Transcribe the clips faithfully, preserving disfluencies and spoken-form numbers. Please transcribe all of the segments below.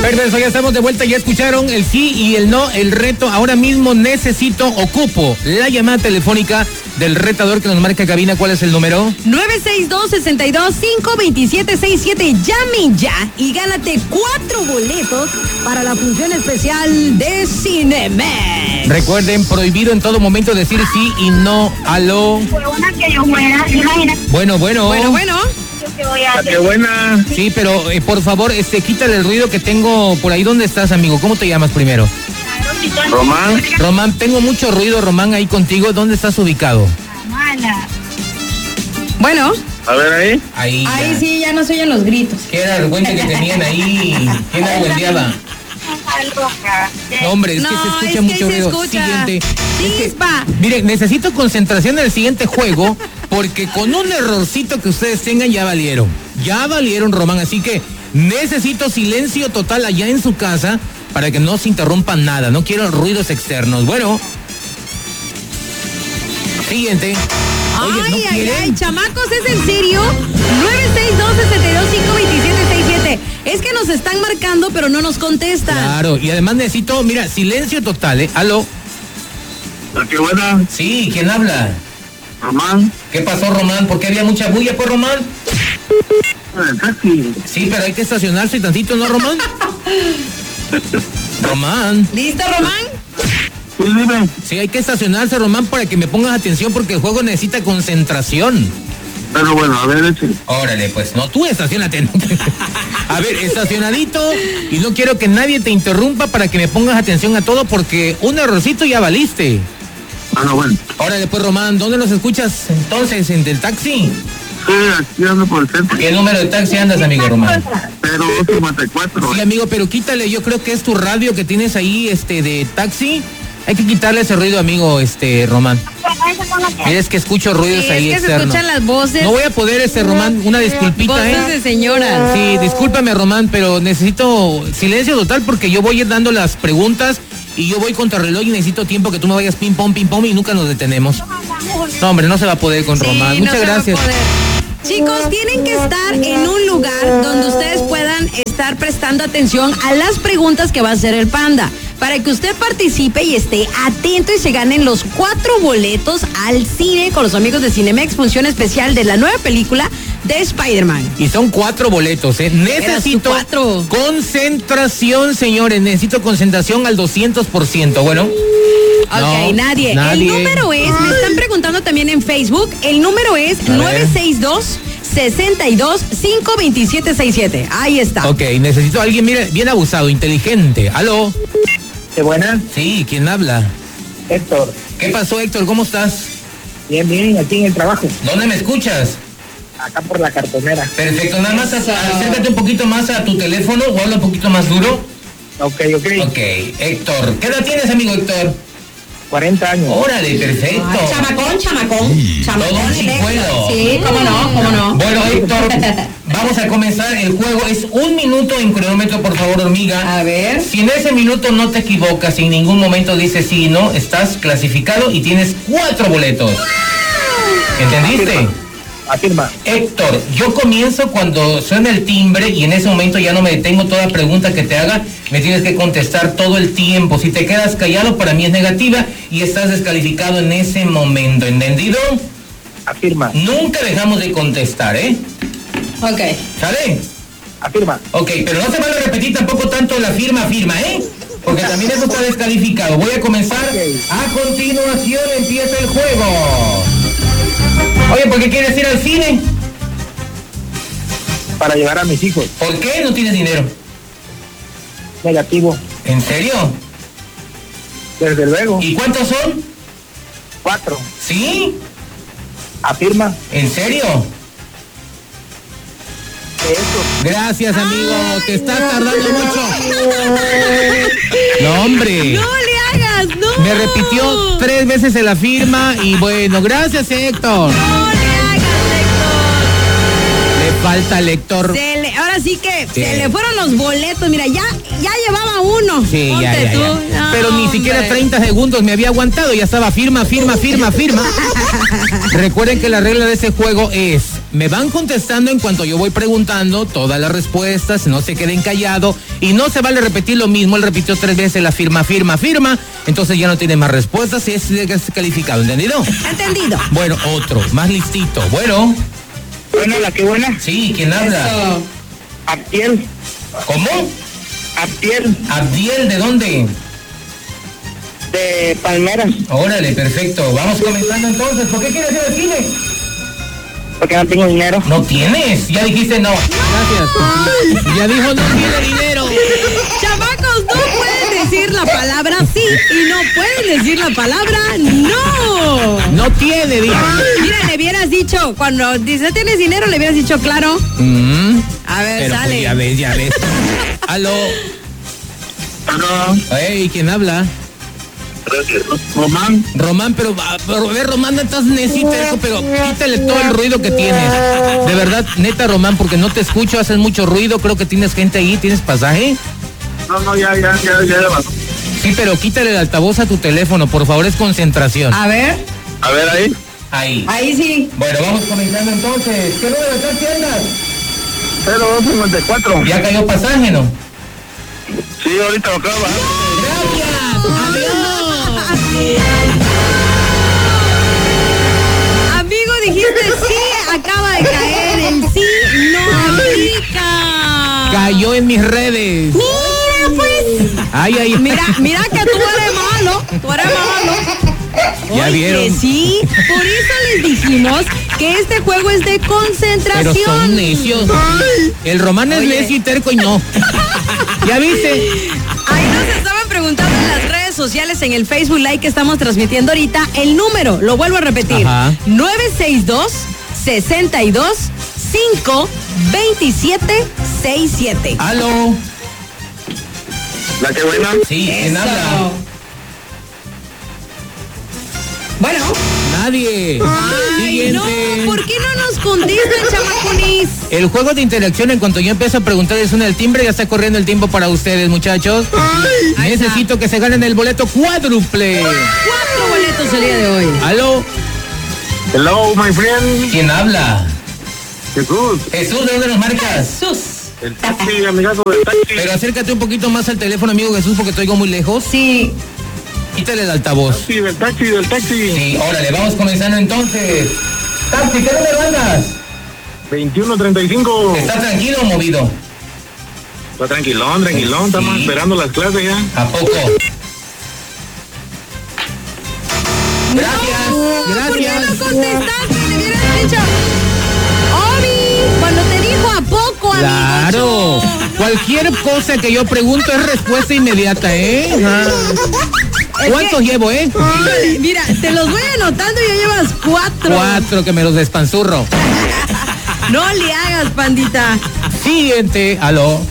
Perfecto, ya estamos de vuelta, ya escucharon el sí y el no, el reto. Ahora mismo necesito, ocupo la llamada telefónica del retador que nos marca cabina. ¿Cuál es el número? nueve seis dos, seis dos, cinco dos siete seis siete. Llame ya y gánate cuatro boletos para la función especial de Cinemex. Recuerden, prohibido en todo momento decir sí y no. Aló. Bueno, bueno. Bueno, bueno. ¡Qué buena! Sí, pero eh, por favor, este, quítale el ruido que tengo por ahí. ¿Dónde estás, amigo? ¿Cómo te llamas primero? Román. Román, tengo mucho ruido, Román, ahí contigo. ¿Dónde estás ubicado? Bueno. A ver ahí. Ahí. Ahí sí, ya no se oyen los gritos. ¿Qué era el cuento que tenían ahí? ¿Quién abuendeaba? No, hombre, es no, que se escucha es que mucho se ruido. Escucha. Siguiente. Chispa. Es que, mire, necesito concentración en el siguiente juego, porque con un errorcito que ustedes tengan ya valieron. Ya valieron, Román, así que necesito silencio total allá en su casa para que no se interrumpa nada. No quiero ruidos externos. Bueno. Siguiente. Oye, ay, ¿no ay, quieren? ay, chamacos, ¿es en serio? nueve seis dos, seis dos, cinco dos siete seis siete. Es que nos están marcando, pero no nos contestan. Claro, y además necesito, mira, silencio total, ¿eh? Aló. ¡Qué buena! Sí, ¿quién habla? Román. ¿Qué pasó, Román? ¿Por qué había mucha bulla, pues, Román? El taxi. Sí, pero hay que estacionarse tantito, ¿no, Román? Román. ¿Listo, Román? Sí, dime. Sí, hay que estacionarse, Román, para que me pongas atención porque el juego necesita concentración. Pero bueno, a ver, échale. Órale, pues, no, tú estacionate. A ver, estacionadito, y no quiero que nadie te interrumpa para que me pongas atención a todo porque un errorcito ya valiste. Ah, no, bueno. Órale, pues, Román, ¿dónde nos escuchas entonces? ¿En el taxi? Sí, aquí ando por el centro. ¿Qué número de taxi andas, amigo Román? Pero cincuenta y cuatro. Sí, amigo, pero quítale, yo creo que es tu radio que tienes ahí, este, de taxi. Hay que quitarle ese ruido, amigo, este, Román. Mira, es que escucho ruidos Sí, ahí es que se externos. escuchan las voces. No voy a poder, este, Román, una disculpita, Voces ¿eh? de señora. Sí, discúlpame, Román, pero necesito silencio total porque yo voy a ir dando las preguntas y yo voy contra reloj y necesito tiempo que tú me vayas ping pong, ping pong y nunca nos detenemos. No, hombre, no se va a poder con Sí, Román. no Muchas se va a gracias. poder. Chicos, tienen que estar en un lugar donde ustedes puedan estar prestando atención a las preguntas que va a hacer el Panda, para que usted participe y esté atento y se ganen los cuatro boletos al cine con los amigos de Cinemex, función especial de la nueva película de Spider-Man. Y son cuatro boletos, ¿eh? Necesito cuatro. concentración, señores. Necesito concentración al doscientos por ciento. Bueno. Ok, No, nadie. nadie. El número es, me están preguntando también en Facebook, el número es nueve seis dos, seis dos, cinco dos siete seis siete. Ahí está. Ok, necesito a alguien, mire, bien abusado, inteligente. ¿Aló? ¿Qué buena? Sí, ¿quién habla? Héctor. ¿Qué pasó, Héctor? ¿Cómo estás? Bien, bien, aquí en el trabajo. ¿Dónde me escuchas? Acá por la cartonera. Perfecto, nada más acércate un poquito más a tu teléfono o habla un poquito más duro. Ok, ok. Ok, Héctor. ¿Qué edad tienes, amigo Héctor? cuarenta años. Órale, perfecto. Ay, chamacón, chamacón. Todo Chamacón. un chicuelo. Sí, cómo no, cómo no. Bueno, Héctor, vamos a comenzar el juego. Es un minuto en cronómetro, por favor, hormiga. A ver. Si en ese minuto no te equivocas, en ningún momento dices sí y no, estás clasificado y tienes cuatro boletos. ¿Entendiste? Afirma. Héctor, yo comienzo cuando suena el timbre y en ese momento ya no me detengo. Toda pregunta que te haga me tienes que contestar todo el tiempo. Si te quedas callado, para mí es negativa y estás descalificado en ese momento. ¿Entendido? Afirma. Nunca dejamos de contestar, ¿eh? Ok. ¿Sale? Afirma. Ok, pero no se vale repetir tampoco tanto la firma, firma, ¿eh? Porque también eso está descalificado. Voy a comenzar. A continuación empieza el juego. Oye, ¿por qué quieres ir al cine? Para llevar a mis hijos. ¿Por qué no tienes dinero? Negativo. ¿En serio? Desde luego. ¿Y cuántos son? Cuatro. ¿Sí? Afirma. ¿En serio? Eso. Gracias, amigo. Te estás tardando mucho. No, hombre. No le hagas, no. Me repitió tres veces en la firma y bueno, gracias, Héctor. No le hagas, Héctor. Le falta el Héctor. Se le- ahora sí que Sí. se le fueron los boletos. Mira, ya, ya llevaba uno. Sí, Ponte ya, ya, tú. ya. No, Pero ni siquiera hombre. treinta segundos me había aguantado. Ya estaba firma, firma, firma, firma. Recuerden que la regla de ese juego es me van contestando en cuanto yo voy preguntando todas las respuestas, no se queden callados y no se vale repetir lo mismo. Él repitió tres veces la firma, firma, firma, entonces ya no tiene más respuestas y es descalificado, ¿entendido? Entendido. Bueno, otro, más listito. Bueno. Bueno, la que buena. Sí, ¿quién habla? Eso. Abdiel. ¿Cómo? Abdiel, Abdiel, ¿de dónde? de Palmeras. Órale, perfecto. Vamos comenzando entonces. ¿Por qué quieres ir al cine? Porque no tengo dinero. No tienes. Ya dijiste no. Gracias. Ya dijo no tiene dinero. Chamacos, no pueden decir la palabra sí y no pueden decir la palabra no. No tiene, dijo. Mira, le hubieras dicho, cuando dice tienes dinero, le hubieras dicho claro. Mm, A ver, pero sale. pues ya ves, ya ves. Aló. Pero, Hey, ¿quién habla? Román, Román, pero, ah, pero a ver, Román, no estás necesito, pero quítale todo el ruido que tienes. De verdad, neta, Román, porque no te escucho, haces mucho ruido, creo que tienes gente ahí, ¿tienes pasaje? no, no, ya, ya, ya, ya, ya. Sí, pero quítale el altavoz a tu teléfono, por favor, es concentración. A ver, A ver ahí. Ahí. ahí sí. Bueno, vamos comenzando entonces. ¿Qué número de taxi andas? cero dos cincuenta y cuatro. Ya cayó pasaje, ¿no? Sí, ahorita lo acabo de bajar. Gracias. Adiós. Amigo, dijiste sí, acaba de caer. El sí no aplica. Cayó en mis redes. Mira, pues. Ay, ay. Mira, mira que tú eres malo. Tú eres malo. Ya Oye, vieron. sí, por eso les dijimos que este juego es de concentración. Pero son necios. El Román es Oye. necio y terco y no. ¿Ya viste? Ahí nos estaban preguntando en las redes sociales, en el Facebook Live que estamos transmitiendo ahorita, el número, lo vuelvo a repetir, Ajá. nueve seis dos, seis dos, cinco, dos siete seis siete. Aló. La que buena. Sí, ¿quién habla? Bueno. Nadie. Ay, Siguiente. no, ¿por qué no nos contestan, chamaconis? El juego de interacción, en cuanto yo empiezo a preguntar, es un el timbre, ya está corriendo el tiempo para ustedes, muchachos. Ahí está. Necesito que se ganen el boleto cuádruple. Cuatro boletos el día de hoy. Aló. Hello, my friend. ¿Quién habla? Jesús. Jesús, ¿de dónde nos marcas? Sus. El taxi, amigazo del taxi. Pero acércate un poquito más al teléfono, amigo Jesús, porque te oigo muy lejos. Sí. Quítale el altavoz. Taxi, del taxi, del taxi. Sí, órale, vamos comenzando entonces. Taxi, ¿qué número andas? veintiuno treinta y cinco. ¿Estás tranquilo o movido? Está tranquilón, tranquilón. Estamos Sí. esperando las clases ya. ¿A poco? Gracias, ¿Por qué gracias. no contestaste? Le hubieras dicho. Omi, cuando te dijo a poco, amigo. Claro, cualquier cosa que yo pregunto es respuesta inmediata, ¿eh? Ah. ¿Cuántos llevo, eh? Ay, mira, te los voy anotando y ya llevas cuatro. Cuatro, que me los despanzurro. No le hagas, pandita. Siguiente, aló.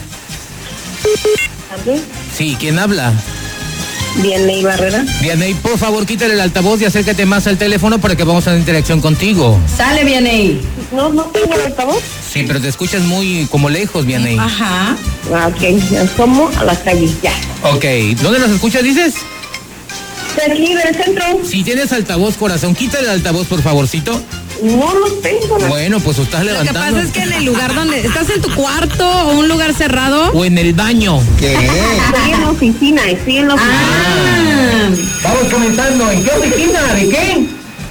Sí, ¿quién habla? Viene Barrera. Dianey, por favor, quítale el altavoz y acércate más al teléfono para que vamos a la interacción contigo. Sale bien ahí. No, no tengo altavoz. Sí, pero te escuchas muy como lejos, Dianey. Ajá. Ah, ok, ya somos a la calle, ya. Ok, ¿dónde nos escuchas, dices? De aquí, del centro. Si tienes altavoz, corazón, quítale el altavoz, por favorcito. No lo tengo. No. Bueno, pues estás Lo que levantando. pasa es que en el lugar donde estás en tu cuarto o un lugar cerrado. O en el baño. Estoy en la oficina, estoy en la oficina. Ah. Vamos comenzando. ¿En qué oficina? ¿De qué?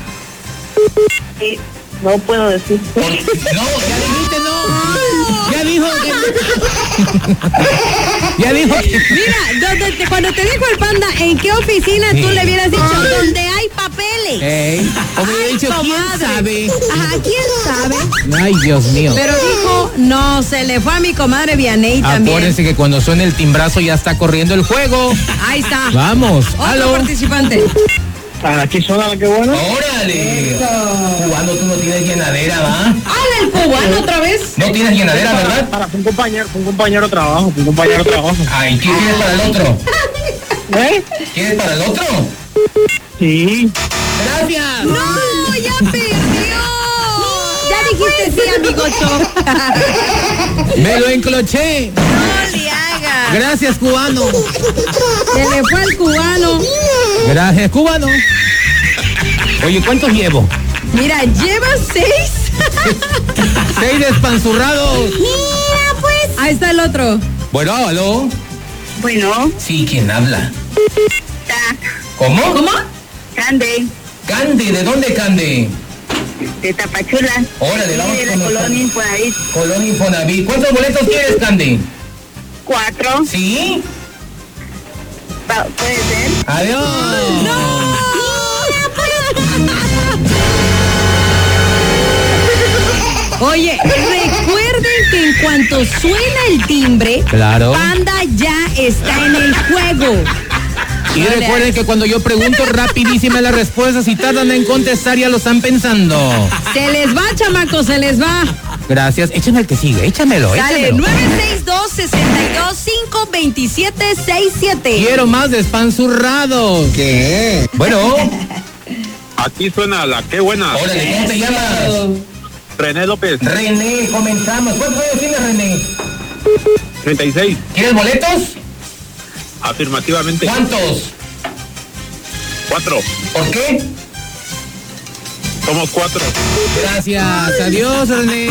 Eh, no puedo decir. No, ya dijiste no. Ya dijo que... Ya dijo que... Mira, donde te- cuando te dijo el panda, ¿en qué oficina tú Sí. le hubieras dicho? Donde hay papeles. Ey, o me hubiera Ay, dicho, ¿quién comadre. sabe? Ajá, ¿quién sabe? Ay, Dios mío. Pero dijo, no, se le fue a mi comadre Vianey también. Acuérdense que cuando suene el timbrazo ya está corriendo el juego. Ahí está. Vamos, Otro aló. participante. Aquí suena la que buena. ¡Órale! Cubano, tú no tienes llenadera, ¿va? ¡Hala el cubano otra vez! No tienes llenadera, ¿verdad? Para un compañero, un compañero de trabajo, un compañero de trabajo. Ay, ¿qué quieres para el otro? ¿Eh? ¿Quieres para el otro? Sí. ¡Gracias! ¡No! ¡Ya perdió! Ya dijiste sí, amigocho. ¡Me lo encloché! No le hagas. Gracias, cubano. Se le fue al cubano. Gracias, cubano. Oye, ¿cuántos llevo? Mira, lleva seis. Seis despanzurrados. Mira, pues. Ahí está el otro. Bueno, aló. Bueno, Sí, ¿quién habla? ta, ¿Cómo? ¿Cómo? Cande, Cande, ¿de dónde Cande? de Tapachula. Órale, Sí, vamos de la con los- colonia Infonavit. Colón Infonavit. ¿Cuántos boletos quieres, Cande? Cuatro. ¿Sí? Pa- ¿Puede ser? Adiós. Oye, recuerden que en cuanto suena el timbre, Claro. Panda ya está en el juego. Y No le recuerden hagas. que cuando yo pregunto rapidísimas las respuestas y tardan en contestar, ya lo están pensando. Se les va, chamacos, se les va. Gracias. Échame el que sigue, échamelo, Sale échamelo. nueve seis dos, seis dos cinco, dos siete seis siete. Quiero más despanzurrados. ¿Qué? Bueno, Aquí suena la qué buena. órale, ¿cómo te llamas? René López, René, comenzamos. ¿Cuántos años tienes, René? treinta y seis. ¿Quieres boletos? Afirmativamente. ¿Cuántos? Cuatro. ¿Por qué? Somos cuatro. Gracias. Adiós, René.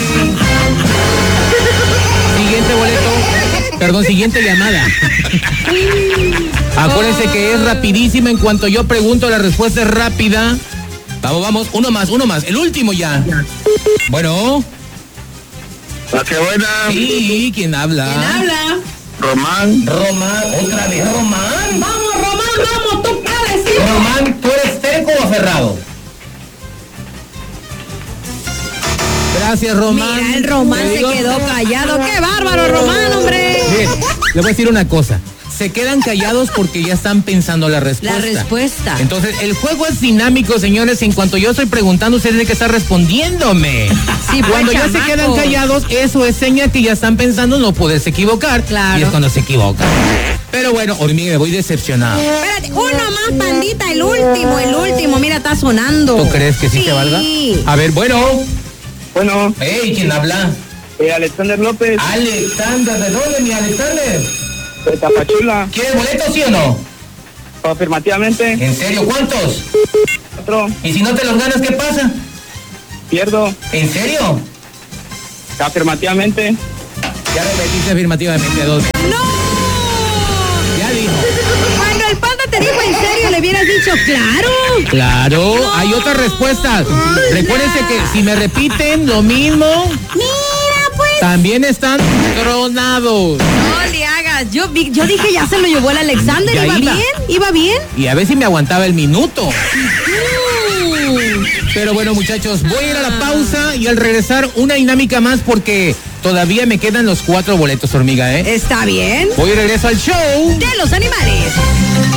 Siguiente boleto. Perdón, siguiente llamada. Acuérdense que es rapidísima. En cuanto yo pregunto, la respuesta es rápida. Vamos, vamos. Uno más, uno más. El último ya. Bueno. La qué buena. Sí, ¿quién habla? ¿Quién habla? Román. Román. Otra vez, Román. Vamos, Román, vamos, tú puedes, sí. Román, ¿tú eres terco o aferrado? Gracias, Román. Mira, el Román Te se digo- quedó callado. ¡Qué bárbaro, Román, hombre! Miren, le voy a decir una cosa. Se quedan callados porque ya están pensando la respuesta. La respuesta. Entonces, el juego es dinámico, señores. En cuanto yo estoy preguntando, ustedes tienen que estar respondiéndome. Sí, pues, Cuando ya se chamacos. quedan callados, eso es señal que ya están pensando no poderse equivocar. Claro. Y es cuando se equivocan. Pero bueno, hormiga, me voy decepcionado. Espérate, uno más, pandita, el último, el último. Mira, está sonando. ¿Tú crees que sí, te valga? A ver, bueno. Bueno, Hey, ¿quién habla? eh, Alexander López, Alexander, ¿de dónde, mi Alexander? de Tapachula. ¿Quieres boletos, sí o no? Afirmativamente. ¿En serio? ¿Cuántos? Cuatro. Y si no te los ganas, ¿qué pasa? Pierdo. ¿En serio? Afirmativamente. Ya repetiste afirmativamente dos. ¡No! Ya dijo. Cuando el panda te dijo en serio, le hubieras dicho, claro. Claro, hay otras respuestas. Recuérdense que si me repiten lo mismo, Mira, pues. también están tronados. No le hagas. Yo, vi- yo dije, ya se lo llevó el Alexander. Ya ¿Iba iba. bien? ¿Iba bien? Y a ver si me aguantaba el minuto. Mm. Pero bueno, muchachos, voy a ir a la pausa y al regresar una dinámica más porque todavía me quedan los cuatro boletos, hormiga, ¿eh? Está bien. Voy y regreso al show. De los animales.